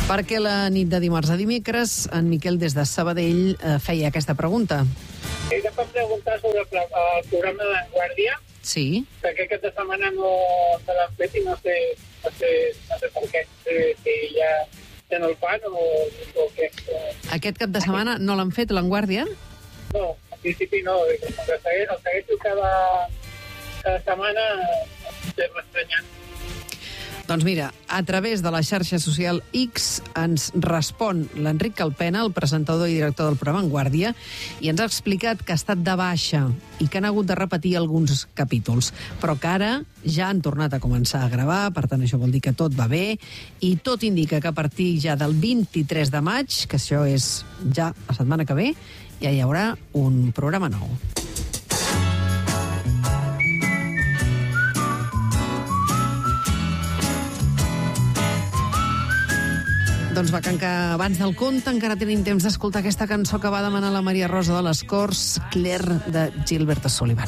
Perquè la nit de dimarts a dimecres, en Miquel des de Sabadell feia aquesta pregunta. Ella va preguntar sobre el programa de La Guàrdia, Sí. perquè aquesta setmana no se l'han fet i no sé per què. Si ja no el fan o què. Aquest cap de setmana no l'han fet, l'Enguàrdia? No, en principi no. El segueixo cada setmana, estem estranyant. Doncs mira, a través de la xarxa social X ens respon l'Enric Calpena, el presentador i director del programa En Guàrdia, i ens ha explicat que ha estat de baixa i que han hagut de repetir alguns capítols, però que ara ja han tornat a començar a gravar, per tant això vol dir que tot va bé, i tot indica que a partir ja del 23 de maig, que això és ja la setmana que ve, ja hi haurà un programa nou. Doncs va, que abans del conte encara tenim temps d'escoltar aquesta cançó que va demanar la Maria Rosa de les Corts, Claire, de Gilberto Sullivan.